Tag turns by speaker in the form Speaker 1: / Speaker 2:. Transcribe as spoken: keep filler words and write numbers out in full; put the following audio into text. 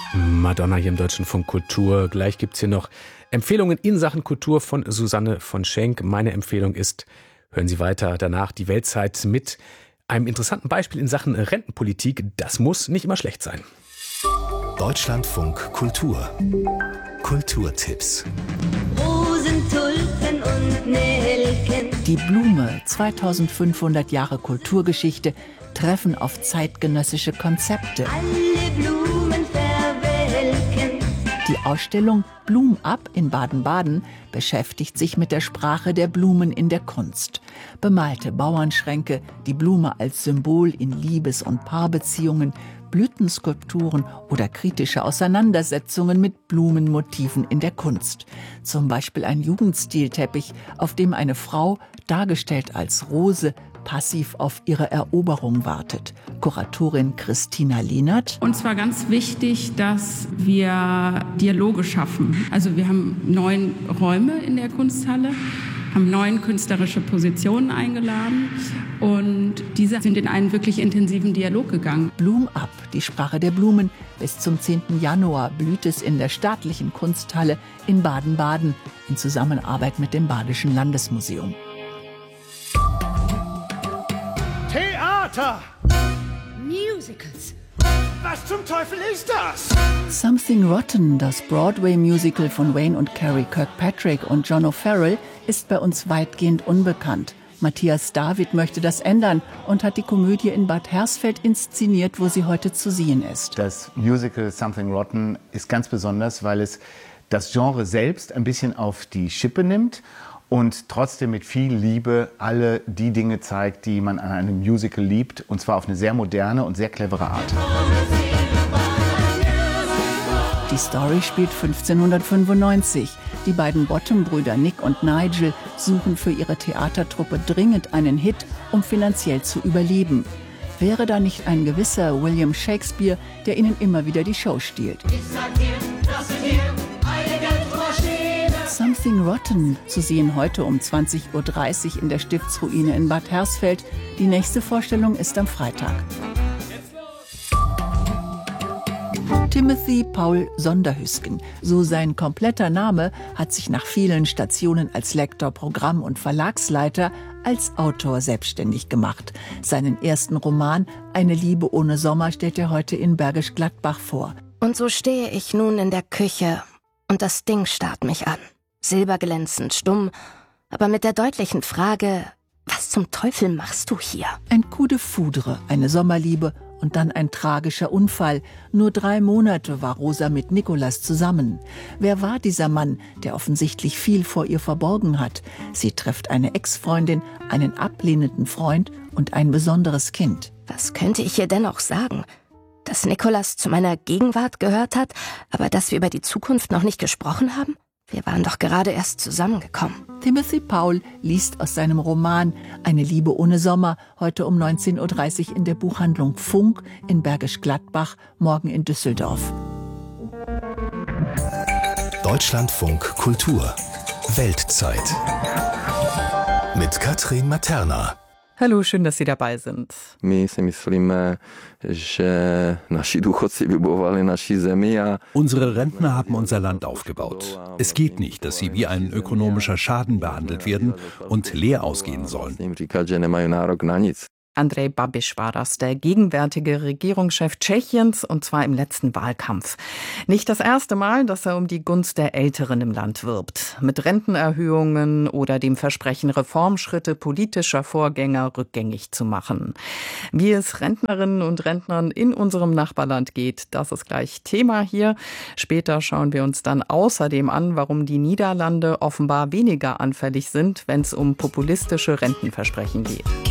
Speaker 1: Madonna hier im Deutschlandfunk Kultur. Gleich gibt's hier noch Empfehlungen in Sachen Kultur von Susanne von Schenk. Meine Empfehlung ist, hören Sie weiter danach die Weltzeit mit einem interessanten Beispiel in Sachen Rentenpolitik. Das muss nicht immer schlecht sein.
Speaker 2: Deutschlandfunk Kultur. Kulturtipps.
Speaker 3: Rosen, Tulpen und Nelken.
Speaker 4: Die Blume, zweitausendfünfhundert Jahre Kulturgeschichte, treffen auf zeitgenössische Konzepte.
Speaker 3: Alle Blumen verwelken.
Speaker 4: Die Ausstellung Blum ab in Baden-Baden beschäftigt sich mit der Sprache der Blumen in der Kunst. Bemalte Bauernschränke, die Blume als Symbol in Liebes- und Paarbeziehungen, Blütenskulpturen oder kritische Auseinandersetzungen mit Blumenmotiven in der Kunst. Zum Beispiel ein Jugendstilteppich, auf dem eine Frau, dargestellt als Rose, passiv auf ihre Eroberung wartet. Kuratorin Christina Lienert.
Speaker 5: Uns war ganz wichtig, dass wir Dialoge schaffen. Also wir haben neun Räume in der Kunsthalle, haben neun künstlerische Positionen eingeladen und diese sind in einen wirklich intensiven Dialog gegangen.
Speaker 4: Blum ab, die Sprache der Blumen. Bis zum zehnten Januar blüht es in der staatlichen Kunsthalle in Baden-Baden in Zusammenarbeit mit dem Badischen Landesmuseum.
Speaker 6: Theater!
Speaker 3: Musicals.
Speaker 6: Was zum Teufel ist das?
Speaker 4: Something Rotten, das Broadway-Musical von Wayne und Carrie Kirkpatrick und John O'Farrell, ist bei uns weitgehend unbekannt. Matthias David möchte das ändern und hat die Komödie in Bad Hersfeld inszeniert, wo sie heute zu sehen ist.
Speaker 7: Das Musical Something Rotten ist ganz besonders, weil es das Genre selbst ein bisschen auf die Schippe nimmt und trotzdem mit viel Liebe alle die Dinge zeigt, die man an einem Musical liebt, und zwar auf eine sehr moderne und sehr clevere Art.
Speaker 4: Die Story spielt fünfzehnhundertfünfundneunzig. Die beiden Bottom-Brüder Nick und Nigel suchen für ihre Theatertruppe dringend einen Hit, um finanziell zu überleben. Wäre da nicht ein gewisser William Shakespeare, der ihnen immer wieder die Show stiehlt? Something Rotten, zu sehen heute um zwanzig Uhr dreißig in der Stiftsruine in Bad Hersfeld. Die nächste Vorstellung ist am Freitag. Timothy Paul Sonderhüsken, so sein kompletter Name, hat sich nach vielen Stationen als Lektor, Programm- und Verlagsleiter als Autor selbstständig gemacht. Seinen ersten Roman »Eine Liebe ohne Sommer« stellt er heute in Bergisch Gladbach vor.
Speaker 8: Und so stehe ich nun in der Küche und das Ding starrt mich an. Silberglänzend, stumm, aber mit der deutlichen Frage, was zum Teufel machst du hier?
Speaker 4: Ein Coup de foudre, eine Sommerliebe und dann ein tragischer Unfall. Nur drei Monate war Rosa mit Nicolas zusammen. Wer war dieser Mann, der offensichtlich viel vor ihr verborgen hat? Sie trifft eine Ex-Freundin, einen ablehnenden Freund und ein besonderes Kind.
Speaker 8: Was könnte ich ihr denn auch sagen? Dass Nicolas zu meiner Gegenwart gehört hat, aber dass wir über die Zukunft noch nicht gesprochen haben? Wir waren doch gerade erst zusammengekommen.
Speaker 4: Timothy Paul liest aus seinem Roman »Eine Liebe ohne Sommer« heute um neunzehn Uhr dreißig in der Buchhandlung Funk in Bergisch Gladbach, morgen in Düsseldorf.
Speaker 2: Deutschlandfunk Kultur. Weltzeit. Mit Katrin Materna.
Speaker 9: Hallo, schön, dass Sie dabei sind.
Speaker 10: Unsere
Speaker 11: Rentner haben unser Land aufgebaut. Es geht nicht, dass sie wie ein ökonomischer Schaden behandelt werden und leer ausgehen sollen.
Speaker 9: Andrej Babiš war das, der gegenwärtige Regierungschef Tschechiens, und zwar im letzten Wahlkampf. Nicht das erste Mal, dass er um die Gunst der Älteren im Land wirbt. Mit Rentenerhöhungen oder dem Versprechen, Reformschritte politischer Vorgänger rückgängig zu machen. Wie es Rentnerinnen und Rentnern in unserem Nachbarland geht, das ist gleich Thema hier. Später schauen wir uns dann außerdem an, warum die Niederlande offenbar weniger anfällig sind, wenn es um populistische Rentenversprechen geht.